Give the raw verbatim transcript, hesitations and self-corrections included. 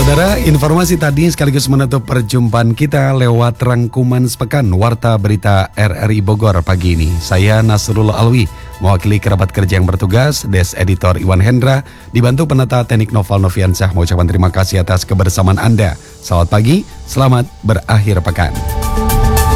Saudara, informasi tadi sekaligus menutup perjumpaan kita lewat rangkuman sepekan Warta Berita R R I Bogor pagi ini. Saya Nasrul Alwi, mewakili kerabat kerja yang bertugas, Des Editor Iwan Hendra, dibantu penata teknik Noval Noviansyah, mengucapkan terima kasih atas kebersamaan Anda. Selamat pagi, selamat berakhir pekan.